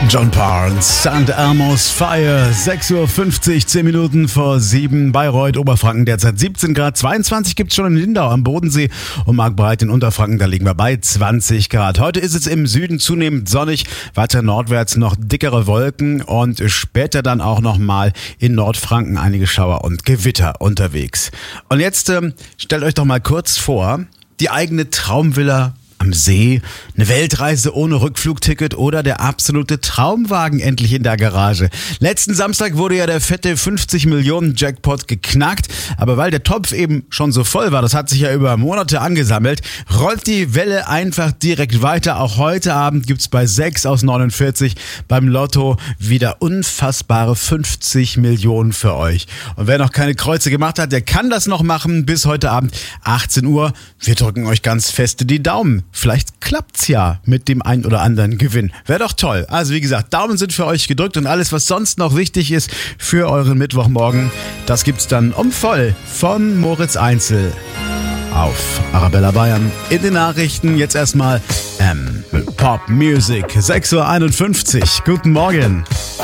John Barnes, St. Elmo's Fire, 6.50 Uhr, 10 Minuten vor 7, Bayreuth, Oberfranken, derzeit 17 Grad, 22 gibt's schon in Lindau am Bodensee und Marktbreit in Unterfranken, da liegen wir bei 20 Grad. Heute ist es im Süden zunehmend sonnig, weiter nordwärts noch dickere Wolken und später dann auch nochmal in Nordfranken einige Schauer und Gewitter unterwegs. Und jetzt stellt euch doch mal kurz vor, die eigene Traumvilla am See, eine Weltreise ohne Rückflugticket oder der absolute Traumwagen endlich in der Garage. Letzten Samstag wurde ja der fette 50 Millionen Jackpot geknackt, aber weil der Topf eben schon so voll war, das hat sich ja über Monate angesammelt, rollt die Welle einfach direkt weiter. Auch heute Abend gibt's bei 6 aus 49 beim Lotto wieder unfassbare 50 Millionen für euch. Und wer noch keine Kreuze gemacht hat, der kann das noch machen bis heute Abend 18 Uhr. Wir drücken euch ganz feste die Daumen. Vielleicht klappt's ja mit dem ein oder anderen Gewinn. Wäre doch toll. Also wie gesagt, Daumen sind für euch gedrückt und alles, was sonst noch wichtig ist für euren Mittwochmorgen, das gibt's dann voll von Moritz Einzel auf Arabella Bayern. In den Nachrichten jetzt erstmal Pop Music, 6.51 Uhr. Guten Morgen.